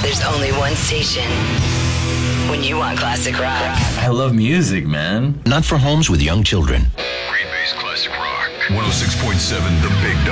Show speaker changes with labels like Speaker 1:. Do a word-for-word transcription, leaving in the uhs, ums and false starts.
Speaker 1: There's only one station when you want classic rock.
Speaker 2: I love music, man.
Speaker 3: Not for homes with young children.
Speaker 4: Green Bay's classic rock. one oh six point seven The Big Dog.